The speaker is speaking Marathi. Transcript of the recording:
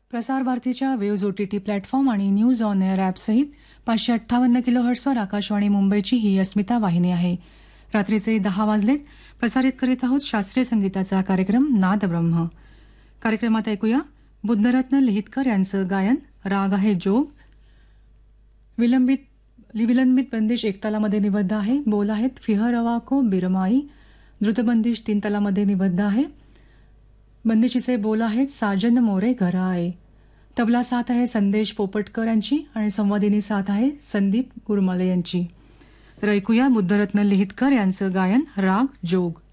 प्रसार भारतीच्या वेव्ज OTT प्लॅटफॉर्म आणि न्यूज ऑन एअर ॲपसहित 558 किलोहर्ट्सवर आकाशवाणी मुंबईची ही अस्मिता वाहिनी आहे. रात्रीचे 10 वाजलेत. प्रसारित करीत आहोत शास्त्रीय संगीताचा कार्यक्रम नादब्रह्म. कार्यक्रमात ऐकूया बुद्धरत्न लिहितकर यांचं गायन. राग आहे जोग. विलंबित बंदिश एक तालामध्ये निबद्ध आहे. बोल आहेत फिह रवा को बिरमाई. द्रुतबंदिश 3 तालामध्ये निबद्ध आहे. बंदिशीचे बोल आहेत साजन मोरे घराए. तबला साथ आहे संदेश पोपटकर यांची आणि संवादिनी साथ आहे संदीप गुरमले यांची. तर ऐकूया बुद्धरत्न लिहितकर यांचं गायन राग जोग.